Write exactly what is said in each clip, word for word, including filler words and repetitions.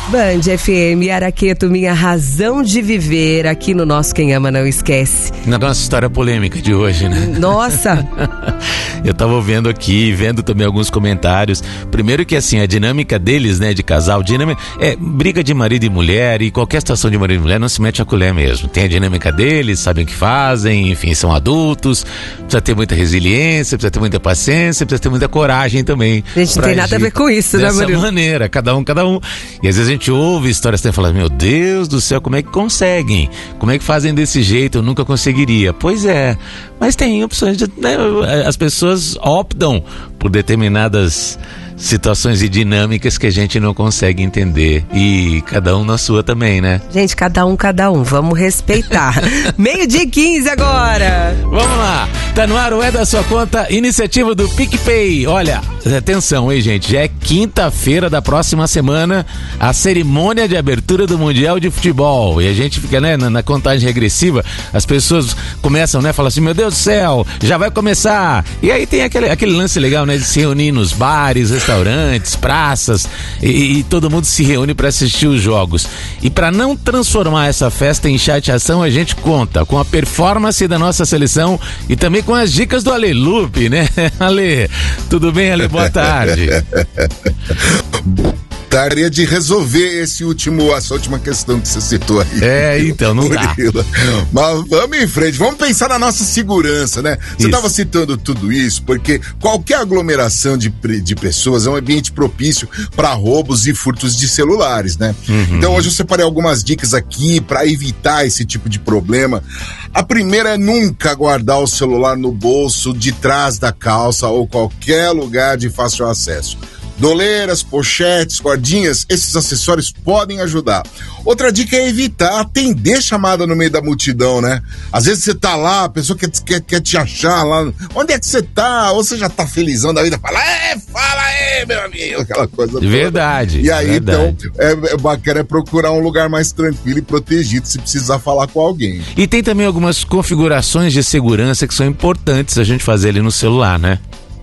Band F M, Araqueto, minha razão de viver, aqui no nosso Quem Ama Não Esquece. Na nossa história polêmica de hoje, né? Nossa! Eu tava vendo aqui, vendo também alguns comentários. Primeiro que assim, a dinâmica deles, né, de casal, dinâmica, é briga de marido e mulher, e qualquer situação de marido e mulher não se mete a colher mesmo. Tem a dinâmica deles, sabem o que fazem, enfim, são adultos, precisa ter muita resiliência, precisa ter muita paciência, precisa ter muita coragem também. A gente não tem nada a ver com isso, né, Murilo? Dessa maneira, cada um, cada um. E às vezes a gente ouve histórias e fala, meu Deus do céu, como é que conseguem? Como é que fazem desse jeito? Eu nunca conseguiria. Pois é, mas tem opções de, né, as pessoas optam por determinadas situações e dinâmicas que a gente não consegue entender, e cada um na sua também, né? Gente, cada um, cada um, vamos respeitar. Meio-dia e quinze agora. Vamos lá, tá no ar o É da Sua Conta, iniciativa do PicPay. Olha, atenção, hein, gente, já é quinta-feira da próxima semana a cerimônia de abertura do Mundial de Futebol, e a gente fica, né, na, na contagem regressiva, as pessoas começam, né, falam assim, meu Deus do céu, já vai começar, e aí tem aquele, aquele lance legal, né, de se reunir nos bares, restaurantes, praças, e, e todo mundo se reúne para assistir os jogos. E para não transformar essa festa em chateação, a gente conta com a performance da nossa seleção e também com as dicas do Ale Lupe, né? Ale, tudo bem, Ale? Boa tarde. Gostaria de resolver esse último, essa última questão que você citou aí. É, então, não dá. Mas vamos em frente, vamos pensar na nossa segurança, né? Você estava citando tudo isso porque qualquer aglomeração de, de pessoas é um ambiente propício para roubos e furtos de celulares, né? Uhum. Então hoje eu separei algumas dicas aqui para evitar esse tipo de problema. A primeira é nunca guardar o celular no bolso de trás da calça ou qualquer lugar de fácil acesso. Doleiras, pochetes, cordinhas, esses acessórios podem ajudar. Outra dica é evitar atender chamada no meio da multidão, né? Às vezes você tá lá, a pessoa quer, quer, quer te achar lá. Onde é que você tá? Ou você já tá felizão da vida, fala, é, fala aí, meu amigo, aquela coisa toda. Verdade. E aí, verdade. então, é, é bacana é procurar um lugar mais tranquilo e protegido se precisar falar com alguém. E tem também algumas configurações de segurança que são importantes a gente fazer ali no celular, né?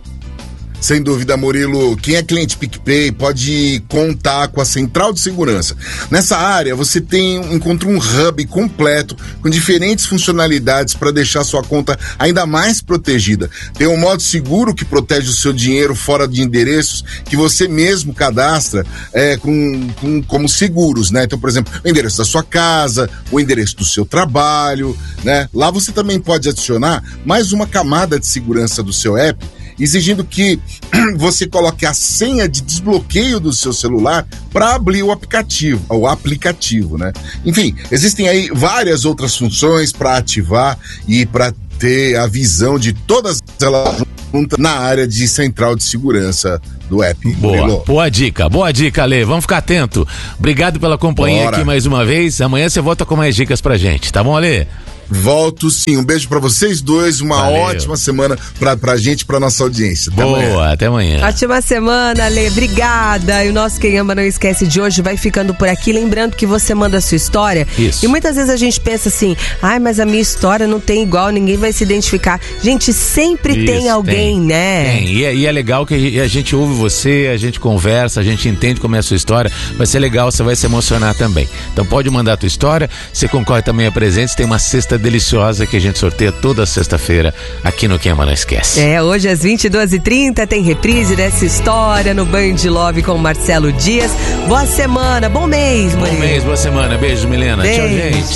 Sem dúvida, Murilo, quem é cliente PicPay pode contar com a central de segurança. Nessa área, você tem, encontra um hub completo com diferentes funcionalidades para deixar sua conta ainda mais protegida. Tem um modo seguro que protege o seu dinheiro fora de endereços que você mesmo cadastra é, com, com, como seguros, né? Então, por exemplo, o endereço da sua casa, o endereço do seu trabalho, né? Lá você também pode adicionar mais uma camada de segurança do seu app, exigindo que você coloque a senha de desbloqueio do seu celular para abrir o aplicativo, o aplicativo, né? Enfim, existem aí várias outras funções para ativar e para ter a visão de todas elas juntas na área de central de segurança do app. Boa, Murilo. boa dica, boa dica, Ale. Vamos ficar atento. Obrigado pela companhia. Bora. Aqui mais uma vez. Amanhã você volta com mais dicas pra gente, tá bom, Ale? Volto sim, um beijo pra vocês dois, uma Valeu. ótima semana pra, pra gente e pra nossa audiência. Até Boa, amanhã. até amanhã. Ótima semana, Ale, obrigada. E o nosso Quem Ama Não Esquece de hoje vai ficando por aqui, lembrando que você manda a sua história. Isso. E muitas vezes a gente pensa assim, ai, mas a minha história não tem igual, ninguém vai se identificar. Gente, sempre Isso, tem alguém, tem, né? Tem, e é, e é legal que a gente ouve você, a gente conversa, a gente entende como é a sua história, vai ser legal, você vai se emocionar também. Então pode mandar a tua história, você concorre também a presentes, tem uma cesta deliciosa que a gente sorteia toda sexta-feira aqui no Quem Ama Não Esquece. É, hoje às vinte e duas e trinta tem reprise dessa história no Band Love com o Marcelo Dias. Boa semana, bom mês, Maria. Bom mês, boa semana. Beijo, Milena. Beijo. Tchau, gente.